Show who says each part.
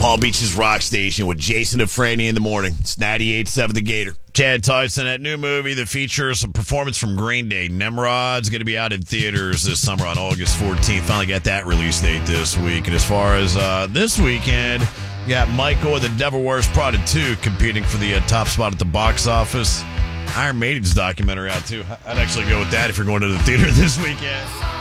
Speaker 1: Palm Beach's Rock Station with Jason and Franny in the morning. It's 98.7 The Gator. Chad Tyson, that new movie that features a performance from Green Day, Nimrod's going to be out in theaters this summer on August 14th. Finally got that release date this week. And as far as this weekend, you got Michael and the Devil Wears Prada 2 competing for the top spot at the box office. Iron Maiden's documentary out, too. I'd actually go with that if you're going to the theater this weekend.